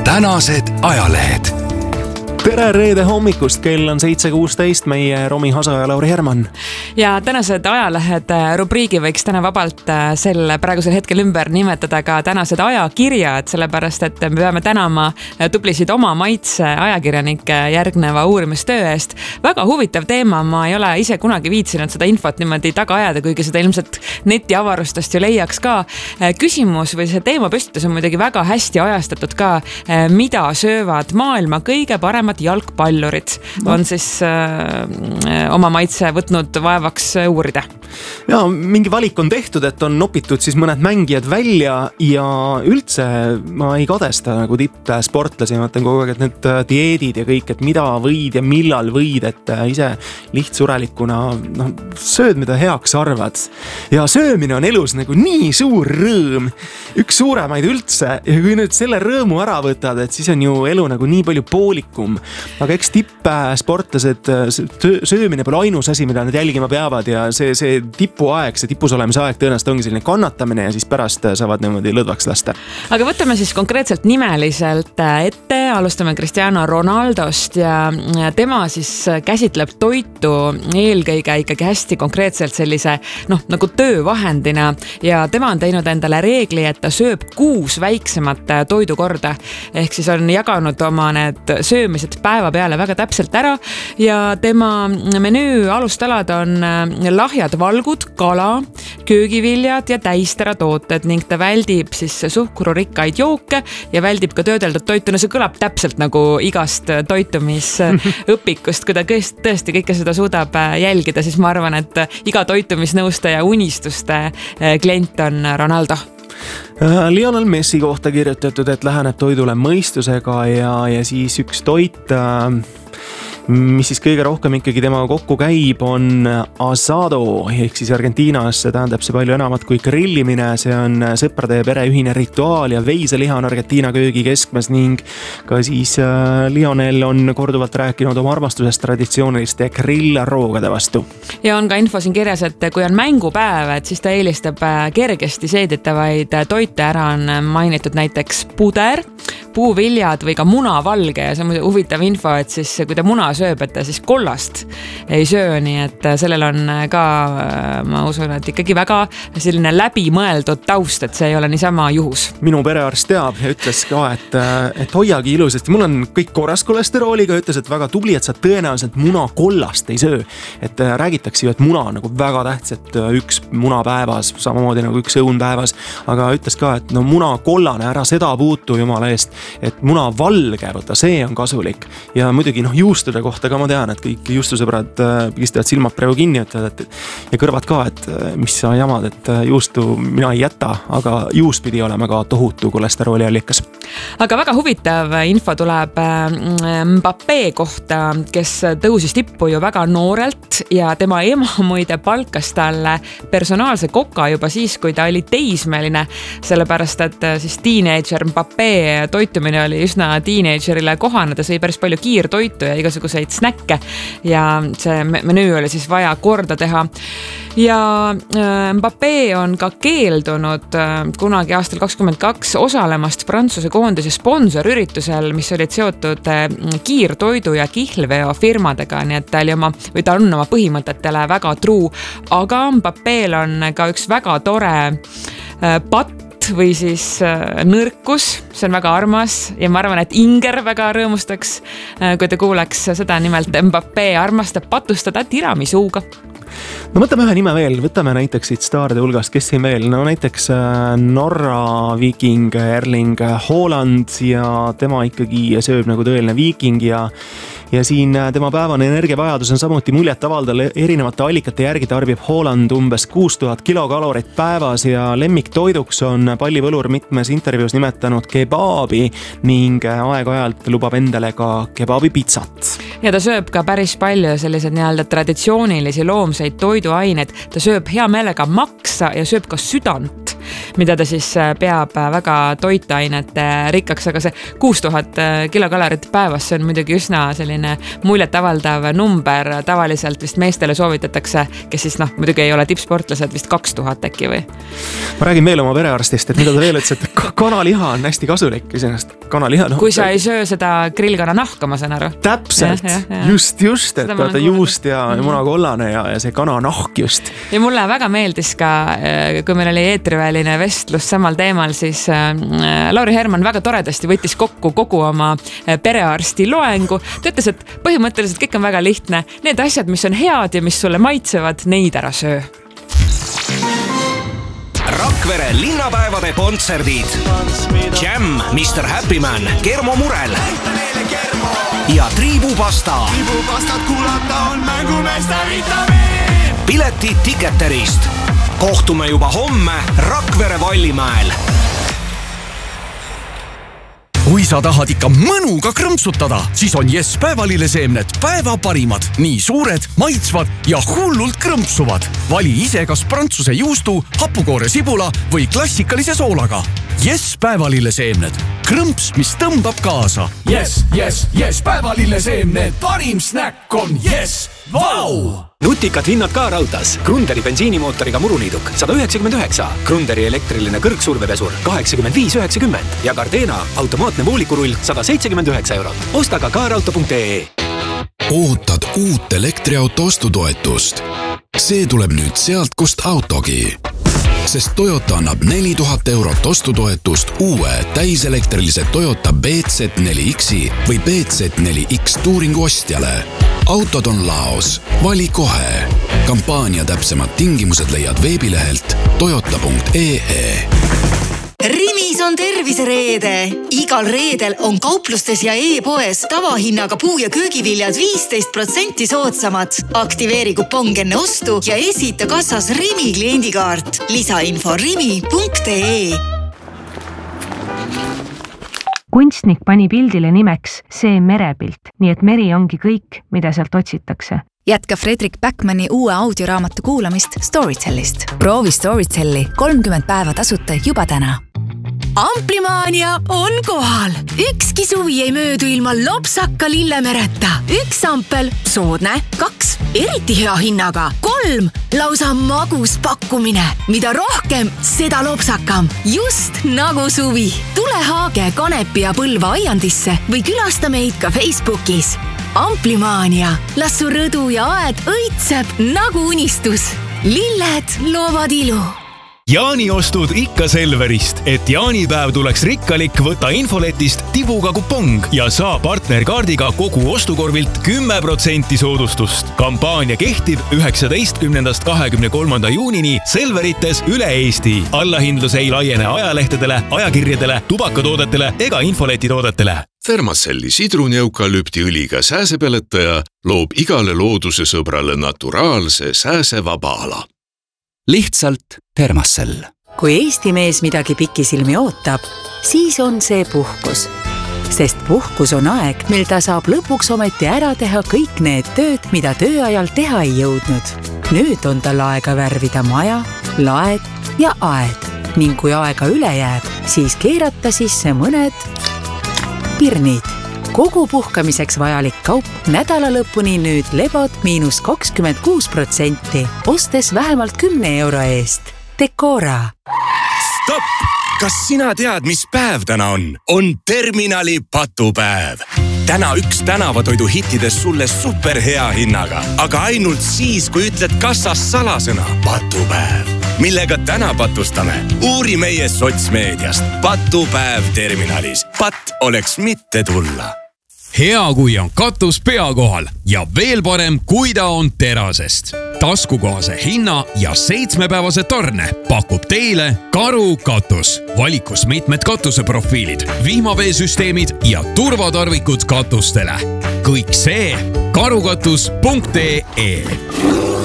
Tänased ajalehed. Tere reede hommikust, kell on 7.16, meie Romi Hasa ja Lauri Herman. Ja tänased ajalehed rubriigi võiks täna vabalt sel praegusel hetkel ümber nimetada ka tänased ajakirjad, sellepärast et me peame tänama tublisid oma maitse ajakirjanike järgneva uurimistöö eest. Väga huvitav teema, ma ei ole ise kunagi viitsinud seda infot niimoodi taga ajada, kuigi seda ilmselt netiavarustest ju leiaks ka. Küsimus või see teema püstitus on muidugi väga hästi ajastatud ka, mida söövad maailma kõige paremad jalgpallurid on siis oma maitse võtnud vaevaks uurida. Ja mingi valik on tehtud, et on nopitud siis mõned mängijad välja ja üldse ma ei kadesta nagu tippsportlasi, ma mõtlen kogu aeg, et need dieedid ja kõik, et mida võid ja millal võid, et ise lihtsurelikuna sööd, mida heaks arvad. Ja söömine on elus nagu nii suur rõõm, üks suuremaid üldse, ja kui nüüd selle rõõmu ära võtad, et siis on ju elu nagu nii palju poolikum. Aga eks tippsportlased, söömine pole ainus asi, mida nad jälgima peavad ja see tipuaeg, see tipus olemise aeg tõenäoliselt ongi selline kannatamine ja siis pärast saavad niimoodi lõdvaks lasta. Aga võtame siis konkreetselt nimeliselt ette, alustame Cristiano Ronaldost ja tema siis käsitleb toitu eelkõige ikkagi hästi konkreetselt sellise nagu töövahendina ja tema on teinud endale reegli, et ta sööb 6 väiksemat toidukorda ehk siis on jaganud oma need söömised päeva peale väga täpselt ära ja tema menüü alustalad on lahjad valgud, kala, köögiviljad ja täisteratooted ning ta väldib siis suhkrurikkaid jooke ja väldib ka töödeldud toitu. No see kõlab täpselt nagu igast toitumisõpikust, kui ta tõesti kõike seda suudab jälgida, siis ma arvan, et iga toitumisnõustaja unistuste klient on Ronaldo. Lionel Messi kohta kirjutatud, et läheneb toidule mõistusega ja siis üks toit, mis siis kõige rohkem ikkagi temaga kokku käib, on asado, ehk siis Argentiinas tähendab see palju enamat kui grillimine, see on sõprade ja pere ühine rituaal ja veiseliha on Argentiina köögi keskmes ning ka siis Lionel on korduvalt rääkinud oma armastusest traditsiooniliste grillroogade vastu. Ja on ka info siin kirjas, et kui on mängupäev, et siis ta eelistab kergesti seeditavaid toite, ära on mainitud näiteks puder, puuviljad või ka munavalge ja see on huvitav info, et siis kui ta muna sööb, et ta siis kollast ei söö, nii et sellel on ka, ma usun, et ikkagi väga selline läbimõeldud taust, et see ei ole niisama juhus. Minu perearst teab ja ütles ka, et hoiagi ilusasti, mul on kõik korras kolesterooliga, ütles, et väga tubli, et sa tõenäoliselt muna kollast ei söö. Et räägitakse ju, et muna on nagu väga tähtis, et üks muna päevas, samamoodi nagu üks õun päevas, aga ütles ka, et muna kollane, ära seda puutu jumala eest, et muna valge, võtta, see on kasulik ja muidugi juustude kohta ka ma tean, et kõik juustusõbrad pistavad silmad praegu kinni ja kõrvad ka, et mis sa jamad, et juustu mina ei jäta, aga juust pidi olema ka tohutu kolesterooli allikas. Aga väga huvitav info tuleb Mbappé kohta, kes tõusis tippu ju väga noorelt ja tema ema muide palkas talle personaalse koka juba siis, kui ta oli teismeline, sellepärast et siis teenager Mbappé toitumine oli üsna teenagerile kohane, ta sõi päris palju kiirtoitu ja igasuguseid snäkke ja see menüü oli siis vaja korda teha. Ja Mbappé on ka keeldunud kunagi aastal 2022 osalemast Prantsuse koondise sponsorüritusel, mis olid seotud kiirtoidu ja kihlveo firmadega, nii et ta on oma põhimõtetele väga truu, aga Mbappél on ka üks väga tore patt või siis nõrkus, see on väga armas ja ma arvan, et Inger väga rõõmustaks, kui ta kuuleks seda, nimelt Mbappé armastab patustada tiramisuuga. No võtame ühe nime veel, võtame näiteks siit staaride hulgast, kes siin veel, näiteks Norra viiking Erling Haaland ja tema ikkagi sööb nagu tõeline viiking ja siin tema päevane energiavajadus on samuti muljet avaldal, erinevate allikate järgi tarbib Haaland umbes 6000 kilokalorit päevas ja lemmiktoiduks on pallivõlur mitmes intervjuus nimetanud kebaabi ning aeg-ajalt lubab endale ka kebaabi pitsat. Ja ta sööb ka päris palju sellised traditsioonilisi loomseid toiduaineid, ta sööb hea meelega maksa ja sööb ka südant, mida ta siis peab väga toitainete rikkaks, aga see 6000 kilokalorit päevas, see on muidugi üsna selline muljet avaldav number, tavaliselt vist meestele soovitatakse, kes siis muidugi ei ole tippsportlased, vist 2000 äkki või? Ma räägin veel oma perearstist, et mida ta veel ütles, et kanaliha on hästi kasulik iseenesest. kanaliha. Kui sa ei söö seda grillkana nahka, ma saan aru. Täpselt, just, et vaata juust ja munakollane ja see kana nahk just. Ja mulle väga meeldis ka, kui meil oli eetriväline vestlus samal teemal, siis Lauri Herman väga toredasti võttis kokku kogu oma perearsti loengu. Ta ütles, et põhimõtteliselt kõik on väga lihtne. Need asjad, mis on head ja mis sulle maitsevad, neid ära söö. Rakvere linnapäevade kontserdid. Jam, Mr. Happy Man, Kermo Murel ja Triibupasta. Triibupastat kuulata on mängumeeste vitamiin. Piletid Ticketerist. Kohtume juba homme Rakvere Vallimäel. Kui sa tahad ikka mõnuga krõmpsutada, siis on Yes päevalilleseemned päeva parimad. Nii suured, maitsvad ja hullult krõmpsuvad. Vali ise kas prantsuse juustu, hapukoore sibula või klassikalise soolaga. Yes päevalilleseemned. Krõmps, mis tõmbab kaasa. Yes, päevalilleseemned. Parim snäkk on Yes. Vau! Nutikad hinnad ka raudtas. Grunderi bensiinimootoriga muruniiduk 199, Grunderi elektriline kõrgsurvepesur 85,90 ja Gardena automaatne voolikurull 179 €. Osta ka kaarauto.ee. Ootad uut elektriauto ostutoetust. See tuleb nüüd sealt, kust autogi. Sest Toyota annab 4000 € ostutoetust uue täiselektrilise Toyota BZ4Xi või BZ4X Touringu ostjale. Autod on laos. Vali kohe. Kampaania täpsemad tingimused leiad veebilehelt toyota.ee. Rimis on tervisereede. Igal reedel on kauplustes ja e-poes tavahinnaga puu- ja köögiviljad 15% soodsamad. Aktiveeri kupong enne ostu ja esita kassas Rimi kliendikaart. Lisainfo rimi.ee. Kunstnik pani pildile nimeks see merepilt, nii et meri ongi kõik, mida sealt otsitakse. Jätka Fredrik Backmani uue audioraamatu kuulamist Storytellist. Proovi Storytelli 30 päeva tasuta juba täna. Amplimaania on kohal. Ükski suvi ei möödu ilma lopsaka lillemereta. 1 ampel, soodne, 2 eriti hea hinnaga, 3 lausa magus pakkumine. Mida rohkem, seda lopsakam. Just nagu suvi. Tule Haage, Kanepi ja Põlva aiandisse või külasta meid ka Facebookis. Amplimaania. Las su rõdu ja aed õitseb nagu unistus. Lilled loovad ilu. Jaaniostud ikka Selverist, et jaanipäev tuleks rikkalik, võta infoletist tibuga kupong ja saa partnerkaardiga kogu ostukorvilt 10% soodustust. Kampaania kehtib 19.–23. juunini Selverites üle Eesti. Allahindlus ei laiene ajalehtedele, ajakirjadele, tubakatoodetele ega infoletitoodetele. Thermacelli sidruneukalüptiõliga sääsepeletaja loob igale looduse sõbrale naturaalse sääsevaba ala. Lihtsalt Thermacell. Kui Eesti mees midagi pikisilmi ootab, siis on see puhkus. Sest puhkus on aeg, mil ta saab lõpuks ometi ära teha kõik need tööd, mida tööajal teha ei jõudnud. Nüüd on tal aega värvida maja, laed ja aed. Ning kui aega üle jääb, siis keerata sisse mõned pirnid. Kogu puhkamiseks vajalik kaup nädala lõpuni nüüd lebod -26%, ostes vähemalt 10 € eest. Decora. Stopp! Kas sina tead, mis päev täna on? On Terminali patupäev. Täna üks tänavatoidu hittides sulle superhea hinnaga, aga ainult siis, kui ütled kassas salasõna patupäev. Millega täna patustame? Uuri meie sotsmeediast. Patupäev Terminalis. Pat oleks mitte tulla. Hea, kui on katus pea kohal ja veel parem, kui ta on terasest. Taskukohase hinna ja 7-päevase tarne pakub teile Karu katus. Valikus mitmed katuseprofiilid, vihmaveesüsteemid ja turvatarvikud katustele. Kõik see karukatus.ee.